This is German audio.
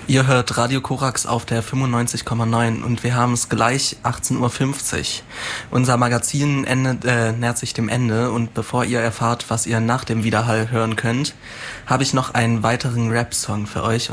Ihr hört Radio Korax auf der 95,9 und wir haben es gleich 18:50 Uhr. Unser Magazin nähert sich dem Ende und bevor ihr erfahrt, was ihr nach dem Widerhall hören könnt, habe ich noch einen weiteren Rap-Song für euch.